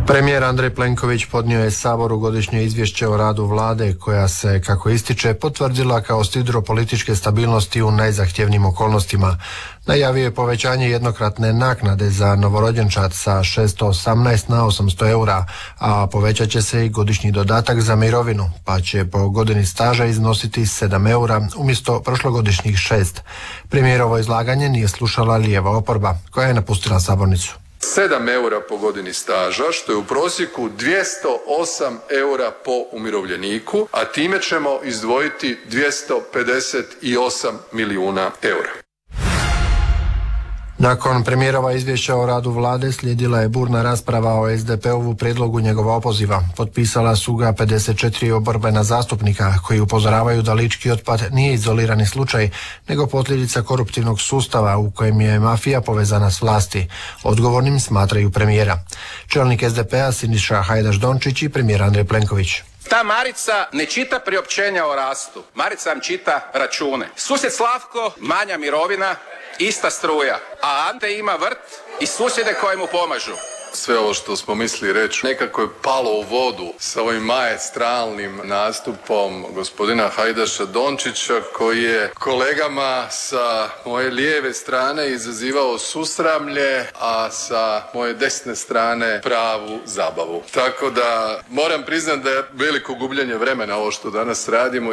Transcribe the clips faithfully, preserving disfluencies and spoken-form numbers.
Premijer Andrej Plenković podnio je Saboru godišnje izvješće o radu vlade koja se, kako ističe, potvrdila kao sidro političke stabilnosti u najzahtjevnijim okolnostima. Najavio je povećanje jednokratne naknade za novorođenčad sa šesto osamnaest na osamsto eura, a povećat će se i godišnji dodatak za mirovinu, pa će po godini staža iznositi sedam eura umjesto prošlogodišnjih šest. Premijerovo izlaganje nije slušala lijeva oporba, koja je napustila sabornicu. sedam eura po godini staža, što je u prosjeku dvjesto osam eura po umirovljeniku, a time ćemo izdvojiti dvjesto pedeset osam milijuna eura. Nakon premijerova izvješća o radu vlade slijedila je burna rasprava o es de pe-ovu prijedlogu njegova opoziva. Potpisala su ga pedeset četiri oporbena zastupnika koji upozoravaju da lički otpad nije izolirani slučaj, nego posljedica koruptivnog sustava u kojem je mafija povezana s vlasti. Odgovornim smatraju premijera. Čelnik es de pe-a Siniša Hajdaš Dončić i premijer Andrej Plenković. Ta Marica ne čita priopćenja o rastu. Marica vam čita račune. Susjed Slavko, manja mirovina, ista struja. A Ante ima vrt i susjede koji mu pomažu. Sve ovo što smo mislili reći nekako je palo u vodu sa ovim maestralnim nastupom gospodina Hajdaša Dončića, koji je kolegama sa moje lijeve strane izazivao susramlje, a sa moje desne strane pravu zabavu. Tako da moram priznati da je veliko gubljenje vremena ovo što danas radimo.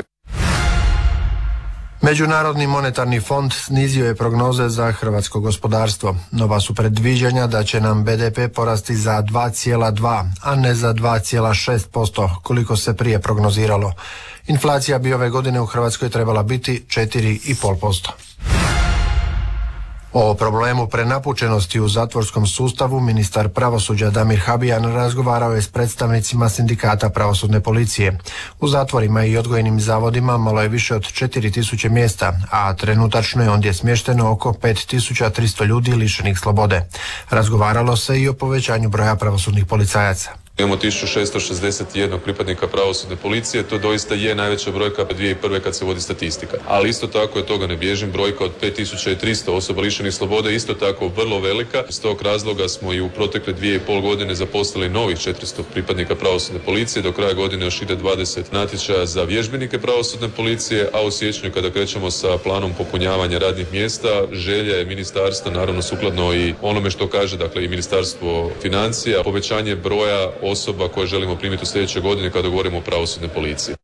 Međunarodni monetarni fond snizio je prognoze za hrvatsko gospodarstvo. Nova su predviđanja da će nam be de pe porasti za dva zarez dva, a ne za dva zarez šest posto, koliko se prije prognoziralo. Inflacija bi ove godine u Hrvatskoj trebala biti četiri zarez pet posto. O problemu prenapučenosti u zatvorskom sustavu ministar pravosuđa Damir Habijan razgovarao je s predstavnicima sindikata pravosudne policije. U zatvorima i odgojnim zavodima malo je više od četiri tisuće mjesta, a trenutačno je ondje smješteno oko pet tisuća tristo ljudi lišenih slobode. Razgovaralo se i o povećanju broja pravosudnih policajaca. Imamo tisuću šesto šezdeset jedan pripadnika pravosudne policije, to doista je najveća brojka dvije tisuće prve kad se vodi statistika. Ali isto tako je, toga ne bježim, brojka od pet tisuća tristo osoba lišenih slobode isto tako vrlo velika. Iz tog razloga smo i u protekle dvije i pol godine zaposlili novih četiristo pripadnika pravosudne policije. Do kraja godine još ide dvadeset natječaja za vježbenike pravosudne policije, a u siječnju kada krećemo sa planom popunjavanja radnih mjesta, želja je ministarstva, naravno sukladno i onome što kaže, dakle i Ministarstvo financija, povećanje broja osoba koje želimo primiti u sljedećoj godini kada govorimo o pravosudnoj policiji.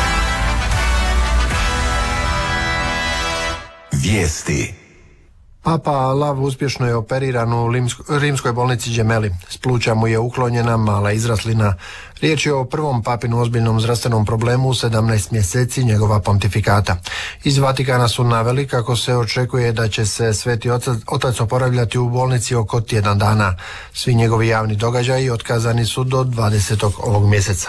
Vijesti. Papa Lav uspješno je operiran u Limsko, rimskoj bolnici Gemelli. S pluća mu je uklonjena mala izraslina. Riječ je o prvom papinu ozbiljnom zdravstvenom problemu u sedamnaest mjeseci njegova pontifikata. Iz Vatikana su naveli kako se očekuje da će se Sveti otac, otac oporavljati u bolnici oko tjedan dana. Svi njegovi javni događaji otkazani su do dvadesetog ovog mjeseca.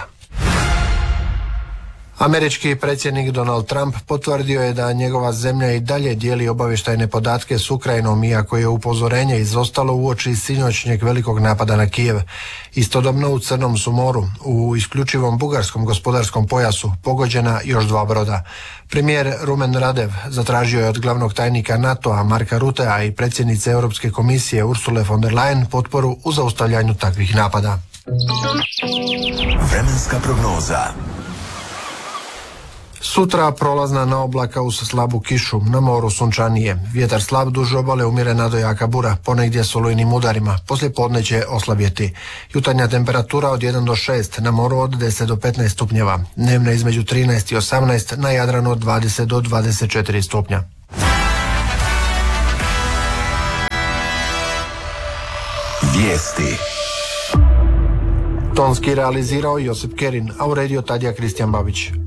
Američki predsjednik Donald Trump potvrdio je da njegova zemlja i dalje dijeli obavještajne podatke s Ukrajinom, iako je upozorenje izostalo uoči sinoćnjeg velikog napada na Kijev. Istodobno u Crnom su moru, u isključivom bugarskom gospodarskom pojasu, pogođena još dva broda. Premijer Rumen Radev zatražio je od glavnog tajnika NATO-a Marka Rutea i predsjednice Europske komisije Ursule von der Leyen potporu u zaustavljanju takvih napada. Vremenska prognoza. Sutra prolazna na oblaka uz slabu kišu, na moru sunčanije. Vjetar slab duž obale, umjerena do jaka bura, ponegdje s olujnim udarima. Poslije podne će oslabjeti. Jutarnja temperatura od jedan do šest, na moru od deset do petnaest stupnjeva. Dnevna između trinaest i osamnaest, na Jadranu od dvadeset do dvadeset četiri stupnja. Vijesti. Tonski realizirao Josip Kerin, a uredio Tadija Kristijan Babić.